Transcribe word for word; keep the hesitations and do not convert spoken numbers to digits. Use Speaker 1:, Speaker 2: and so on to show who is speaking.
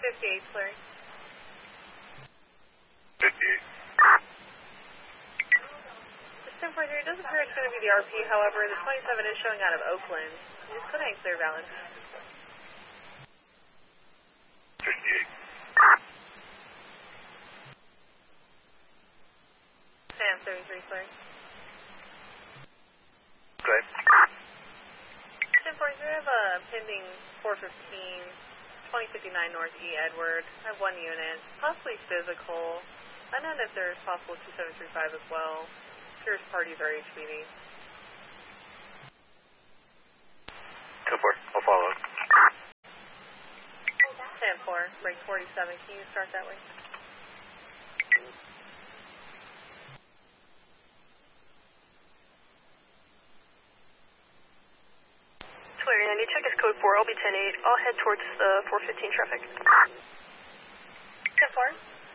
Speaker 1: fifty-eight, clearing.
Speaker 2: fifty-eight.
Speaker 1: ten forty-three, it does appear it's going to be the R P, however, the twenty-seven is showing out of Oakland. You just couldn't clear balance.
Speaker 2: fifty-eight.
Speaker 1: Sam, thirty-three, clearing.
Speaker 2: Okay.
Speaker 1: ten forty-three, I have a pending four fifteen, twenty fifty-nine North E. Edward. I have one unit, possibly physical. I know that there's possible two seven three five as well. Here's parties are H P D.
Speaker 2: ten four, I'll follow.
Speaker 1: ten four, break forty-seven, can you start that way?
Speaker 3: Clear, Andy, check is code four, I'll be ten eight. I'll head towards the four fifteen traffic.
Speaker 1: ten four.